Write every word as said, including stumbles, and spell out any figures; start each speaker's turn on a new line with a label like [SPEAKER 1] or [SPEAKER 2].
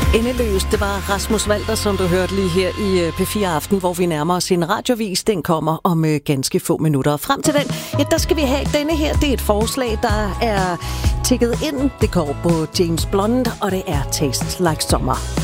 [SPEAKER 1] Endeløst, det var Rasmus Walter, som du hørte lige her i P fire Aften, hvor vi nærmer os en radiovis. Den kommer om øh, ganske få minutter. Og frem til den, ja, der skal vi have denne her. Det er et forslag, der er tikket ind. Det går på James Blunt, og det er Tastes Like Summer.